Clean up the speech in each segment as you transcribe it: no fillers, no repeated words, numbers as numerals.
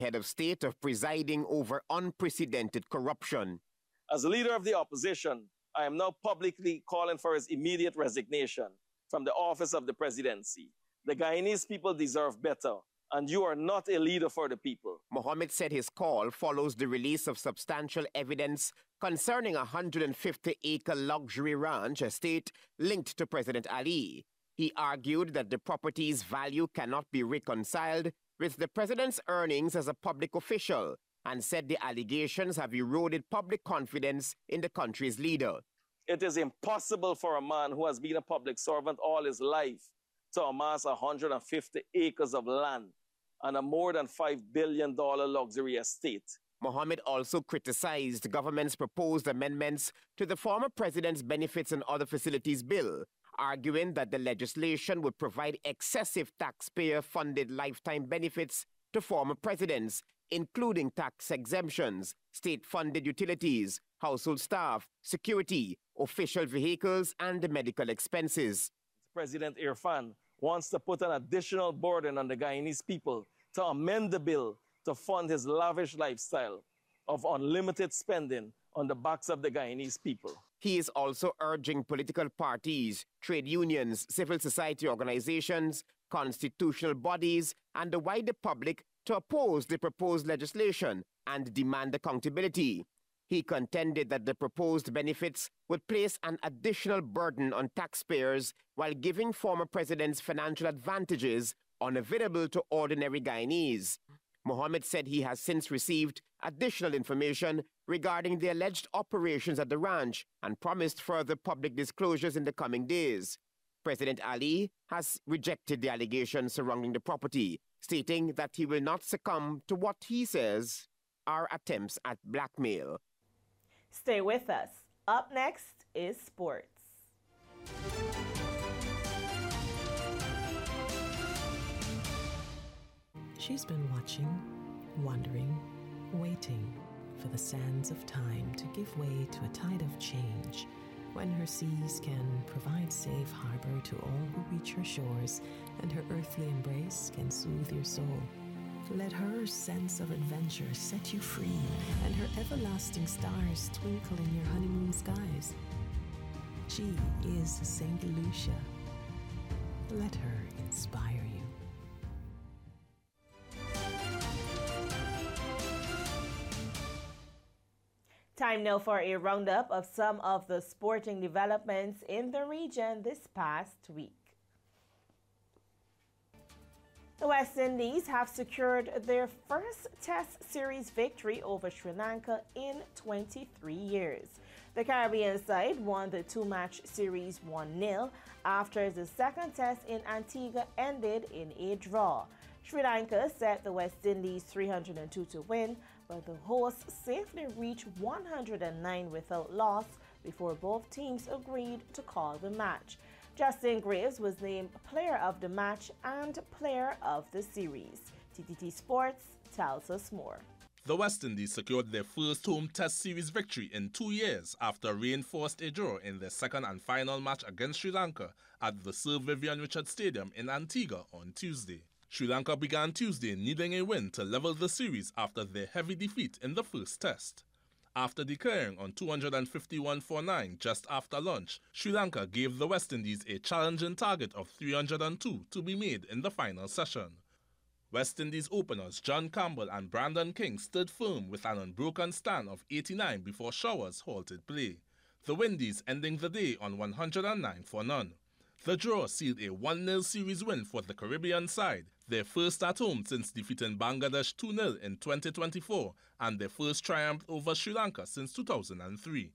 head of state of presiding over unprecedented corruption. As leader of the opposition, I am now publicly calling for his immediate resignation from the office of the presidency. The Guyanese people deserve better, and you are not a leader for the people. Mohammed said his call follows the release of substantial evidence concerning a 150-acre luxury ranch estate linked to President Ali. He argued that the property's value cannot be reconciled with the president's earnings as a public official, and said the allegations have eroded public confidence in the country's leader. It is impossible for a man who has been a public servant all his life to amass 150 acres of land and a more than $5 billion luxury estate. Mohammed also criticized the government's proposed amendments to the former president's Benefits and Other Facilities Bill, arguing that the legislation would provide excessive taxpayer-funded lifetime benefits to former presidents, including tax exemptions, state-funded utilities, household staff, security, official vehicles, and medical expenses. President Irfan wants to put an additional burden on the Guyanese people to amend the bill to fund his lavish lifestyle of unlimited spending on the backs of the Guyanese people. He is also urging political parties, trade unions, civil society organizations, constitutional bodies, and the wider public to oppose the proposed legislation and demand accountability. He contended that the proposed benefits would place an additional burden on taxpayers while giving former presidents financial advantages unavailable to ordinary Guyanese. Mohammed said he has since received additional information regarding the alleged operations at the ranch and promised further public disclosures in the coming days. President Ali has rejected the allegations surrounding the property, stating that he will not succumb to what he says are attempts at blackmail. Stay with us. Up next is sports. She's been watching, wondering, waiting for the sands of time to give way to a tide of change, when her seas can provide safe harbor to all who reach her shores, and her earthly embrace can soothe your soul. Let her sense of adventure set you free, and her everlasting stars twinkle in your honeymoon skies. She is St. Lucia. Let her inspire you. Time now for a roundup of some of the sporting developments in the region this past week. The West Indies have secured their first Test Series victory over Sri Lanka in 23 years. The Caribbean side won the two-match series 1-0 after the second test in Antigua ended in a draw. Sri Lanka set the West Indies 302 to win, but the hosts safely reached 109 without loss before both teams agreed to call the match. Justin Graves was named Player of the Match and Player of the Series. TTT Sports tells us more. The West Indies secured their first home Test Series victory in 2 years after reinforced a draw in their second and final match against Sri Lanka at the Sir Vivian Richards Stadium in Antigua on Tuesday. Sri Lanka began Tuesday needing a win to level the series after their heavy defeat in the first test. After declaring on 251 for 9 just after lunch, Sri Lanka gave the West Indies a challenging target of 302 to be made in the final session. West Indies openers John Campbell and Brandon King stood firm with an unbroken stand of 89 before Showers halted play, the Windies ending the day on 109 for none. The draw sealed a 1-0 series win for the Caribbean side, their first at home since defeating Bangladesh 2-0 in 2024 and their first triumph over Sri Lanka since 2003.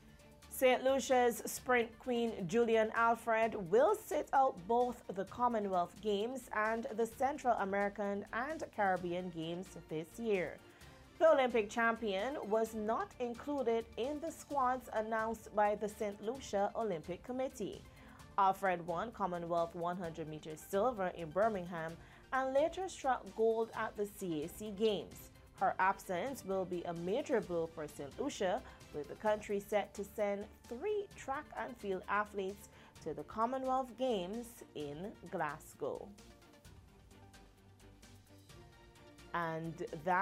St. Lucia's sprint queen Julian Alfred will sit out both the Commonwealth Games and the Central American and Caribbean Games this year. The Olympic champion was not included in the squads announced by the St. Lucia Olympic Committee. Alfred won Commonwealth 100 meters silver in Birmingham and later struck gold at the CAC Games. Her absence will be a major blow for St. Lucia, with the country set to send 3 track and field athletes to the Commonwealth Games in Glasgow. and that